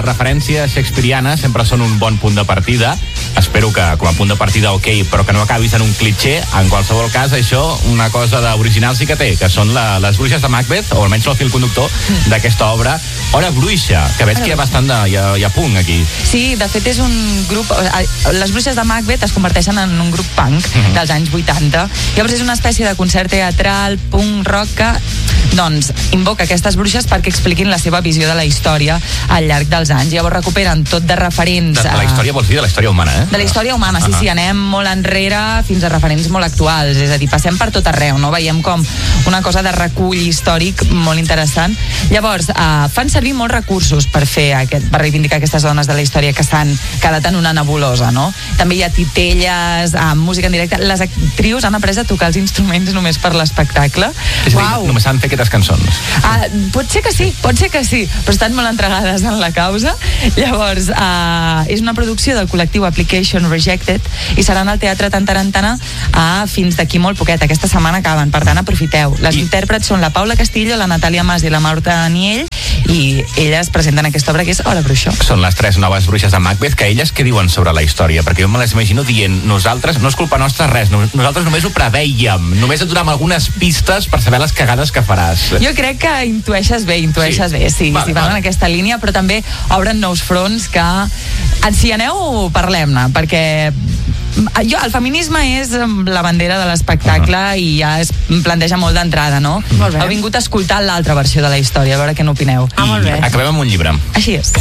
Referències shakespearianes sempre són un bon punt de partida. Espero que com a punt de partida ok, però que no acabis en un clitxé. En qualsevol cas, això, una cosa d'original sí que té, que són les bruixes de Macbeth, o almenys el fil conductor d'aquesta obra. Hora bruixa, que veig que hi ha bastant hi ha punt aquí. Sí, de fet és un grup... Les bruixes de Macbeth es converteixen en un grup punk dels anys 80. Llavors és una espècie de concert teatral, punk, rock, que doncs invoca aquestes bruixes perquè expliquin la seva visió de la història al llarg dels anys. Llavors recuperen tot de referents... De la història vols dir de la història humana, eh? De la història humana, sí, anem molt enrere fins a referents molt actuals, és a dir, passem per tot arreu, no? Veiem com una cosa de recull històric molt interessant. Llavors, fan servir molts recursos per reivindicar aquestes dones de la història que s'han quedat en una nebulosa, no? També hi ha titelles, música en directe. Les actrius han après a tocar els instruments només per l'espectacle. És a dir, només han fet aquestes cançons. Pot ser que sí, però estan molt entregades en la causa. Llavors, és una producció del col·lectiu Application Rejected i seran al Teatre Tantarantana fins d'aquí molt poquet. Aquesta setmana acaben, per tant aprofiteu. Les intèrprets són la Paula Castillo, la Natàlia Mas i la Marta Niell, i elles presenten aquesta obra que és Hora bruixa. Són les 3 noves bruixes de Macbeth, que elles què diuen sobre la història? Perquè jo me les imagino dient, nosaltres, no és culpa nostra res, nosaltres només ho preveiem, només et donem algunes pistes per saber les cagades que faràs. Jo crec que intueixes bé, sí, van en aquesta línia, però també obren nous fronts que, si hi aneu, parlem-ne, perquè el feminisme és la bandera de l'espectacle i ja es planteja molt d'entrada, no? Heu vingut a escoltar l'altra versió de la història, a veure què n'opineu. Molt bé. Acabem amb un llibre. Així és.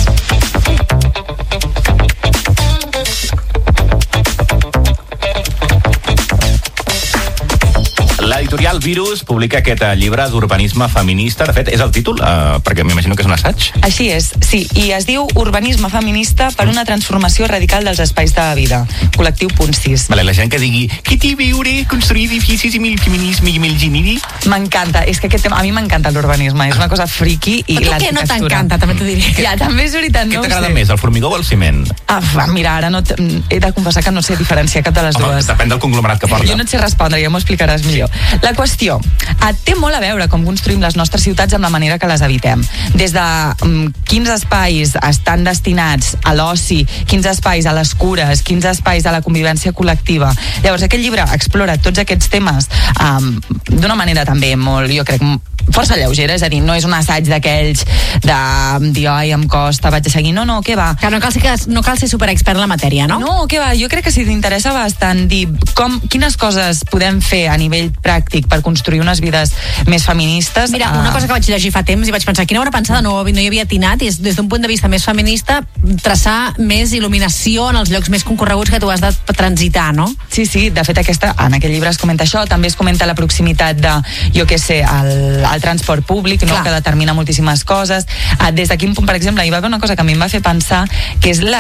L'editorial Virus publica aquest llibre d'urbanisme feminista. De fet, és el títol, perquè m'imagino que és un assaig. Així és, sí. I es diu Urbanisme feminista per una transformació radical dels espais de vida. Col·lectiu Punt 6. Vale, la gent que digui «Kitty viure, construir edificis i mil feminisme i mil geniri». M'encanta. És que aquest tema, a mi m'encanta l'urbanisme. És una cosa friki i l'arquitectura. Però tu què no t'encanta, també t'ho diré. Ja, també és veritat, no ho sé. Què t'agrada més, el formigó o el ciment? Mira, ara he de confessar que no sé diferenciar cap de les dues. Depèn del conglomerat que porta. Jo no et sé respondre, ja m'ho explicaràs millor. La qüestió, té molt a veure com construïm les nostres ciutats amb la manera que les habitem. Des de quins espais estan destinats a l'oci, quins espais a les cures, quins espais a la convivència col·lectiva. Llavors aquest llibre explora tots aquests temes d'una manera també molt, jo crec, força lleugera, és a dir, no és un assaig d'aquells de dir, ai, em costa, vaig a seguir. No, què va. Que no cal ser superexpert en la matèria, no? No, què va. Jo crec que si t'interessa bastant dir quines coses podem fer a nivell pràctic per construir unes vides més feministes. Mira, una cosa que vaig llegir fa temps i vaig pensar, quina hora pensada no hi havia atinat, és des d'un punt de vista més feminista traçar més il·luminació en els llocs més concorreguts que tu has de transitar, no? Sí, de fet en aquest llibre es comenta això, també es comenta la proximitat de, jo què sé, el transport públic, no? Que determina moltíssimes coses. Des de quin punt, per exemple, hi va haver una cosa que a mi em va fer pensar, que és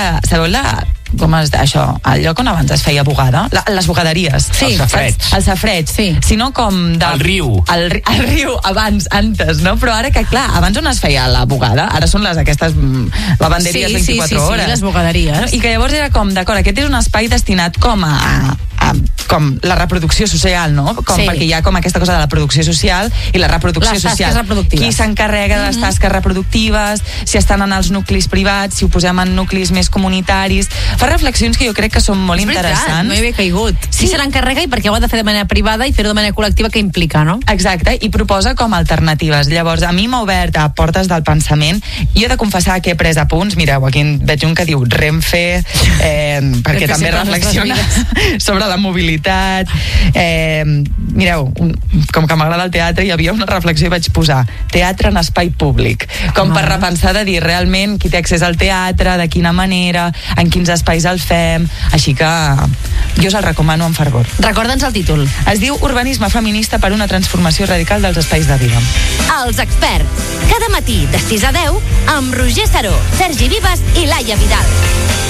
com és això, el lloc on abans es feia bugada, les bugaderies. Sí. El safareig. Sí. Sinó com el riu. El riu, antes, no? Però ara que, clar, abans on es feia la bugada? Ara són aquestes lavanderies 24 hores. Sí, les bugaderies. I que llavors era com, d'acord, aquest és un espai destinat com com la reproducció social, no? Perquè hi ha com aquesta cosa de la producció social i la reproducció social. Qui s'encarrega de les tasques reproductives, si estan en els nuclis privats, si ho posem en nuclis més comunitaris. Fa reflexions que jo crec que són molt interessants. No hi havia caigut. Sí, se n'encarrega i perquè ho ha de fer de manera privada i fer-ho de manera col·lectiva, que implica, no? Exacte, i proposa com alternatives. Llavors, a mi m'ha obert a portes del pensament. Jo he de confessar que he pres apunts. Mireu, aquí veig un que diu Renfe, perquè també reflexiona sobre la mobilitat. Mireu, com que m'agrada el teatre, hi havia una reflexió i vaig posar teatre en espai públic, com per repensar de dir realment qui té accés al teatre, de quina manera, en quins espais el fem, així que jo us el recomano amb fervor. Recorda'ns el títol. Es diu Urbanisme feminista per una transformació radical dels espais de vida. Els experts, cada matí de 6 a 10 amb Roger Saró, Sergi Vives i Laia Vidal.